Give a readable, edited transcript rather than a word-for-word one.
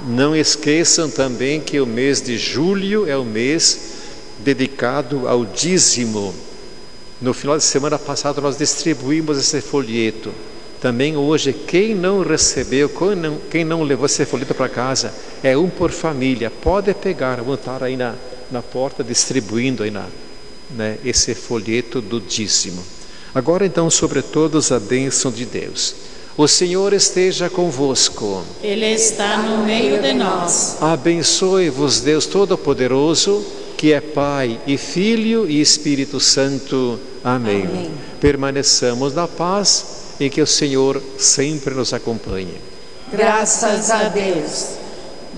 Não esqueçam também que o mês de julho é o mês dedicado ao dízimo. No final de semana passada nós distribuímos esse folheto. Também hoje, quem não recebeu, quem não levou esse folheto para casa, é um por família. Pode pegar, vão estar aí na porta distribuindo aí esse folheto do dízimo. Agora então, sobre todos, a bênção de Deus. O Senhor esteja convosco. Ele está no meio de nós. Abençoe-vos Deus Todo-Poderoso, que é Pai e Filho e Espírito Santo. Amém. Amém. Permaneçamos na paz e que o Senhor sempre nos acompanhe. Graças a Deus.